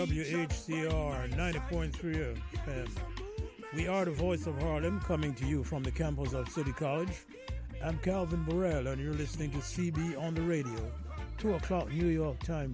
WHCR 90.3 FM. We are the voice of Harlem, coming to you from the campus of City College. I'm Calvin Burrell, and you're listening to CB on the radio. 2 o'clock New York time.